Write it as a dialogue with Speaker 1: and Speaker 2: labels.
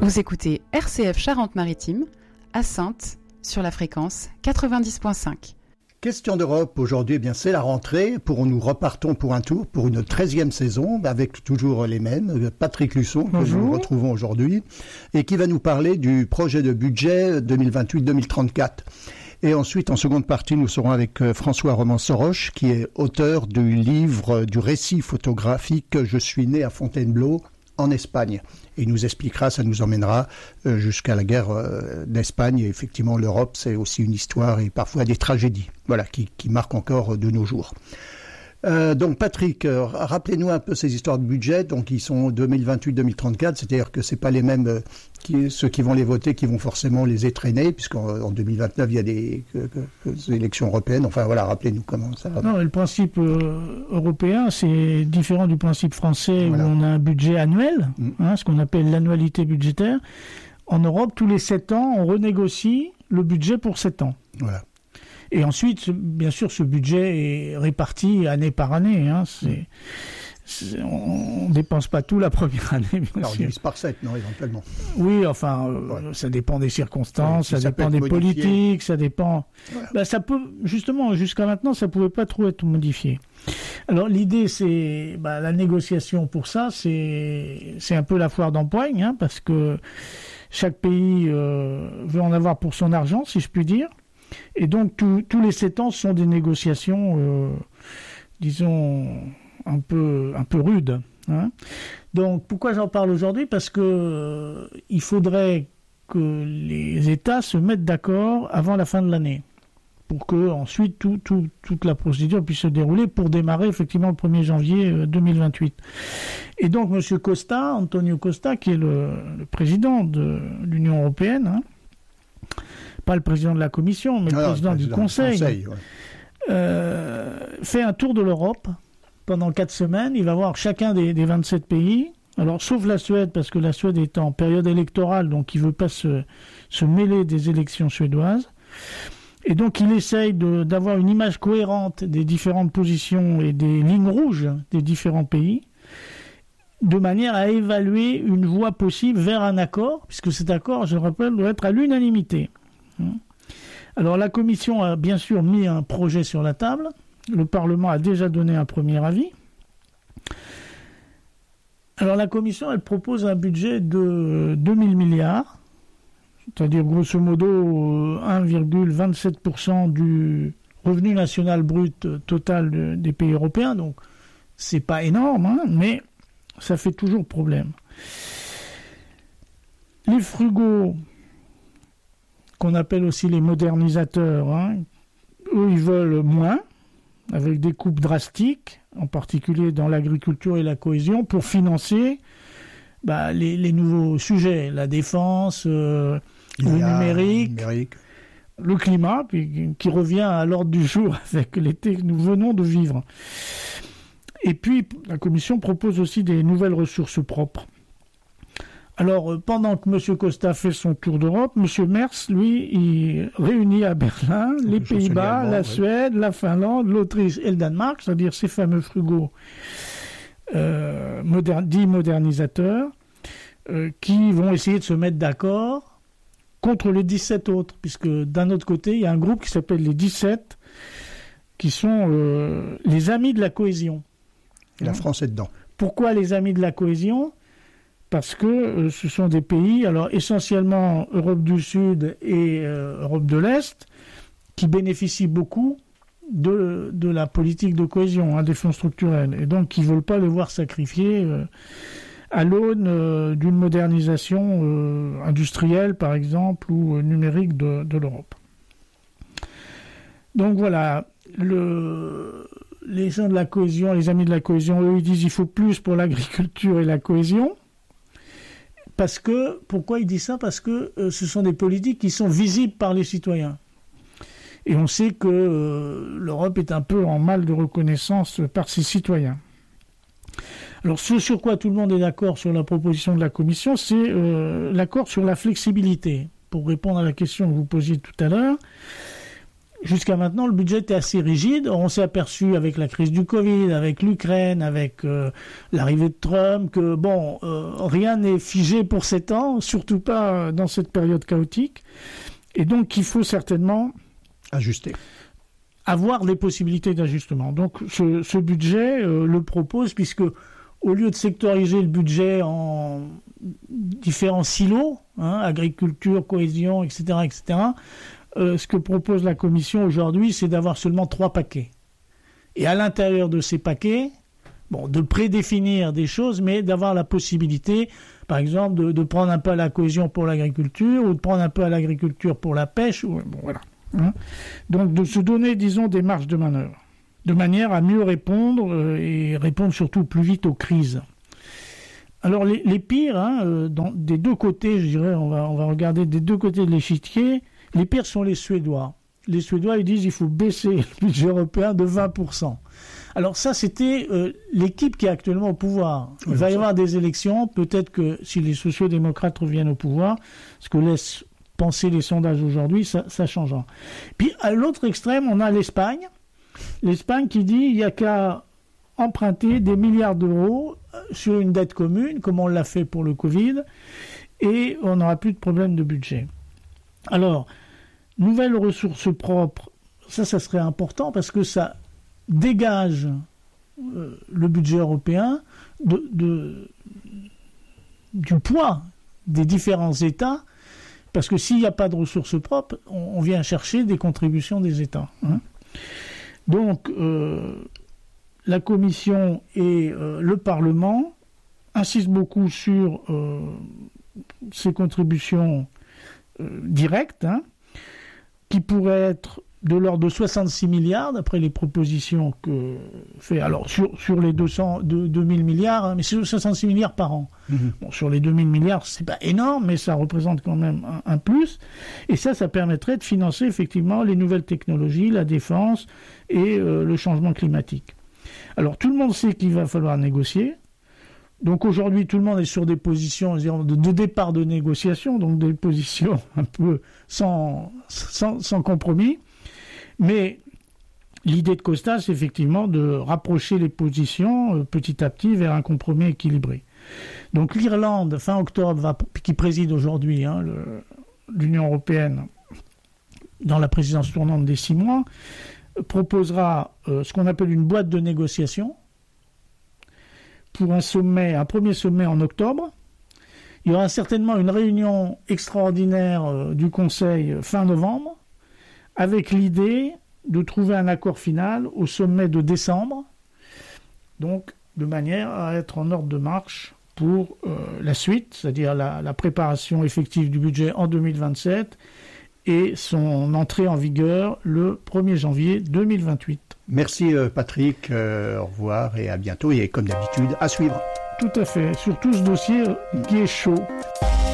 Speaker 1: Vous écoutez RCF Charente-Maritime, à Saintes, sur la fréquence 90.5.
Speaker 2: Question d'Europe, aujourd'hui, c'est la rentrée. Nous repartons pour un tour, pour une 13e saison, avec toujours les mêmes. Patrick Luçon, que nous retrouvons aujourd'hui, et qui va nous parler du projet de budget 2028-2034. Et ensuite, en seconde partie, nous serons avec François Romans-Soroche, qui est auteur du livre, du récit photographique « Je suis né à Fontainebleau » en Espagne. Et il nous expliquera, ça nous emmènera jusqu'à la guerre d'Espagne. Et effectivement, l'Europe, c'est aussi une histoire et parfois des tragédies, qui marquent encore de nos jours. Donc Patrick, rappelez-nous un peu ces histoires de budget. Donc ils sont 2028-2034, c'est-à-dire que c'est pas les mêmes ceux qui vont les voter qui vont forcément les étreiner, puisqu'en 2029 il y a des élections européennes. Enfin voilà, rappelez-nous comment ça va.
Speaker 3: Non, le principe européen, c'est différent du principe français où on a un budget annuel, ce qu'on appelle l'annualité budgétaire. En Europe, tous les 7 ans, on renégocie le budget pour 7 ans. Voilà. Et ensuite, bien sûr, ce budget est réparti année par année. On ne dépense pas tout la première année, bien sûr.
Speaker 2: On divise par 7, non, éventuellement.
Speaker 3: Oui, ça dépend des circonstances, ça dépend des politiques, ça dépend... Voilà. Ça peut, justement, jusqu'à maintenant, ça ne pouvait pas trop être modifié. Alors, l'idée, c'est... la négociation pour ça, c'est un peu la foire d'empoigne, parce que chaque pays veut en avoir pour son argent, si je puis dire. Et donc, tous les 7 ans sont des négociations, disons, un peu rudes. Donc, pourquoi j'en parle aujourd'hui ? Parce que il faudrait que les États se mettent d'accord avant la fin de l'année, pour que ensuite toute la procédure puisse se dérouler pour démarrer effectivement le 1er janvier 2028. Et donc, M. Costa, Antonio Costa, qui est le président de l'Union européenne, pas le président de la Commission, mais le président du Conseil, fait un tour de l'Europe pendant 4 semaines. Il va voir chacun des 27 pays, alors sauf la Suède, parce que la Suède est en période électorale, donc il ne veut pas se mêler des élections suédoises. Et donc il essaye d'avoir une image cohérente des différentes positions et des lignes rouges des différents pays, de manière à évaluer une voie possible vers un accord, puisque cet accord, je le rappelle, doit être à l'unanimité. Alors la Commission a bien sûr mis un projet sur la table. Le Parlement a déjà donné un premier avis. Alors la Commission, elle propose un budget de 2000 milliards, c'est-à-dire grosso modo 1,27% du revenu national brut total des pays européens. Donc c'est pas énorme, mais ça fait toujours problème. Les frugaux, qu'on appelle aussi les modernisateurs, eux, ils veulent moins, avec des coupes drastiques, en particulier dans l'agriculture et la cohésion, pour financer les nouveaux sujets, la défense, le numérique, le climat, qui revient à l'ordre du jour avec l'été que nous venons de vivre. Et puis, la Commission propose aussi des nouvelles ressources propres. Alors, pendant que M. Costa fait son tour d'Europe, M. Merz, lui, il réunit à Berlin les Pays-Bas, la Suède, la Finlande, l'Autriche et le Danemark, c'est-à-dire ces fameux frugaux dits modernisateurs, qui vont essayer de se mettre d'accord contre les 17 autres, puisque d'un autre côté, il y a un groupe qui s'appelle les 17, qui sont les Amis de la cohésion.
Speaker 2: Et la France est dedans.
Speaker 3: Pourquoi les Amis de la cohésion ? Parce que ce sont des pays, alors essentiellement Europe du Sud et Europe de l'Est, qui bénéficient beaucoup de la politique de cohésion, des fonds structurels, et donc qui ne veulent pas les voir sacrifier à l'aune d'une modernisation industrielle, par exemple, ou numérique de l'Europe. Donc voilà, les gens de la cohésion, les Amis de la cohésion, eux, ils disent qu'il faut plus pour l'agriculture et la cohésion. Pourquoi ils disent ça ? Parce que ce sont des politiques qui sont visibles par les citoyens. Et on sait que l'Europe est un peu en mal de reconnaissance par ses citoyens. Alors ce sur quoi tout le monde est d'accord sur la proposition de la Commission, c'est l'accord sur la flexibilité. Pour répondre à la question que vous posiez tout à l'heure, jusqu'à maintenant, le budget était assez rigide. On s'est aperçu avec la crise du Covid, avec l'Ukraine, avec l'arrivée de Trump, que rien n'est figé pour 7 ans, surtout pas dans cette période chaotique. Et donc, il faut certainement
Speaker 2: ajuster.
Speaker 3: Avoir des possibilités d'ajustement. Donc, ce budget le propose, puisque au lieu de sectoriser le budget en différents silos, agriculture, cohésion, etc., ce que propose la Commission aujourd'hui, c'est d'avoir seulement 3 paquets. Et à l'intérieur de ces paquets, de prédéfinir des choses, mais d'avoir la possibilité, par exemple, de prendre un peu à la cohésion pour l'agriculture, ou de prendre un peu à l'agriculture pour la pêche, voilà. Donc de se donner, disons, des marges de manœuvre, de manière à mieux répondre, et répondre surtout plus vite aux crises. Alors les pires, des deux côtés, je dirais, on va regarder des deux côtés de l'échiquier, les pires sont les Suédois. Les Suédois, ils disent qu'il faut baisser le budget européen de 20%. Alors ça, c'était l'équipe qui est actuellement au pouvoir. Il va y avoir des élections, peut-être que si les sociaux-démocrates reviennent au pouvoir, ce que laissent penser les sondages aujourd'hui, ça changera. Puis à l'autre extrême, on a l'Espagne. L'Espagne qui dit il n'y a qu'à emprunter des milliards d'euros sur une dette commune, comme on l'a fait pour le Covid, et on n'aura plus de problème de budget. Alors, nouvelles ressources propres, ça serait important parce que ça dégage le budget européen du poids des différents États, parce que s'il n'y a pas de ressources propres, on vient chercher des contributions des États. Donc, la Commission et le Parlement insistent beaucoup sur ces contributions directes, qui pourraient être de l'ordre de 66 milliards, d'après les propositions que fait... Alors, sur les 2000 milliards, mais c'est 66 milliards par an. Sur les 2000 milliards, c'est pas énorme, mais ça représente quand même un plus. Et ça permettrait de financer effectivement les nouvelles technologies, la défense et le changement climatique. Alors, tout le monde sait qu'il va falloir négocier. Donc aujourd'hui, tout le monde est sur des positions de départ de négociation, donc des positions un peu sans compromis. Mais l'idée de Costa, c'est effectivement de rapprocher les positions petit à petit vers un compromis équilibré. Donc l'Irlande, fin octobre, qui préside aujourd'hui l'Union européenne dans la présidence tournante des 6 mois, proposera ce qu'on appelle une boîte de négociation pour un premier sommet en octobre. Il y aura certainement une réunion extraordinaire du Conseil fin novembre, avec l'idée de trouver un accord final au sommet de décembre, donc de manière à être en ordre de marche pour la suite, c'est-à-dire la préparation effective du budget en 2027 et son entrée en vigueur le 1er janvier 2028.
Speaker 2: Merci Patrick, au revoir et à bientôt, et comme d'habitude, à suivre.
Speaker 3: Tout à fait, surtout ce dossier qui est chaud.